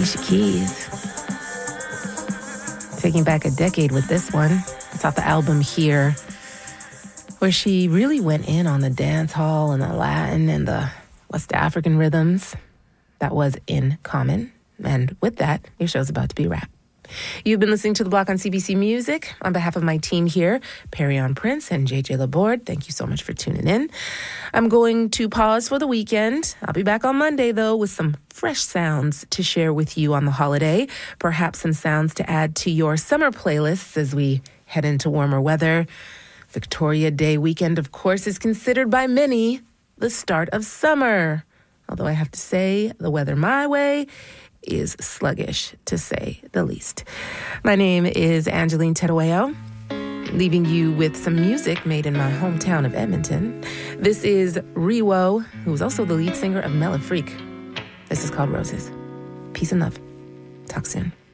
Alicia Keys. Taking back a decade with this one. It's off the album Here, where she really went in on the dance hall and the Latin and the West African rhythms. That was In Common. And with that, your show's about to be wrapped. You've been listening to The Block on CBC Music. On behalf of my team here, Perrion Prince and JJ Laborde, thank you so much for tuning in. I'm going to pause for the weekend. I'll be back on Monday, though, with some fresh sounds to share with you on the holiday. Perhaps some sounds to add to your summer playlists as we head into warmer weather. Victoria Day weekend, of course, is considered by many the start of summer. Although I have to say, the weather my way is sluggish, to say the least. My name is Angeline Terueo, leaving you with some music made in my hometown of Edmonton. This is Riwo, who's also the lead singer of Mela Freak. This is called Roses. Peace and love. Talk soon.